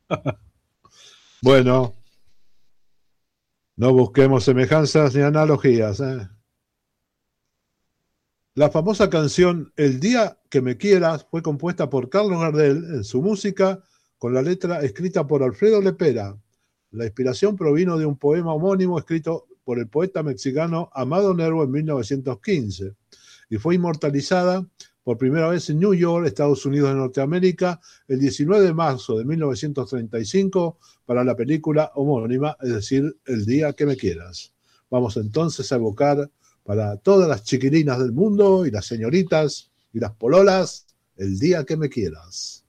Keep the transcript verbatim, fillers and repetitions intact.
Bueno, no busquemos semejanzas ni analogías, ¿eh? La famosa canción El día que me quieras fue compuesta por Carlos Gardel en su música con la letra escrita por Alfredo Lepera. La inspiración provino de un poema homónimo escrito por el poeta mexicano Amado Nervo en mil novecientos quince y fue inmortalizada por primera vez en New York, Estados Unidos de Norteamérica, el diecinueve de marzo de mil novecientos treinta y cinco para la película homónima, es decir, El día que me quieras. Vamos entonces a evocar para todas las chiquilinas del mundo y las señoritas y las pololas, el día que me quieras.